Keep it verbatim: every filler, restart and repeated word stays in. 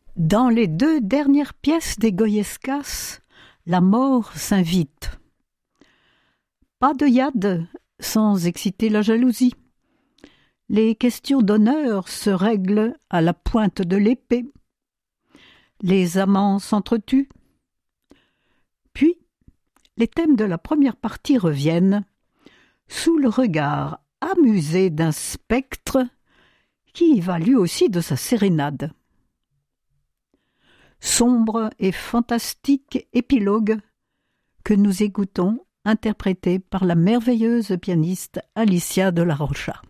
Dans les deux dernières pièces des Goyescas, la mort s'invite. Pas de yad sans exciter la jalousie. Les questions d'honneur se règlent à la pointe de l'épée. Les amants s'entretuent. Puis, les thèmes de la première partie reviennent, sous le regard amusé d'un spectre qui y va lui aussi de sa sérénade. Sombre et fantastique épilogue que nous écoutons interprété par la merveilleuse pianiste Alicia de la Rocha.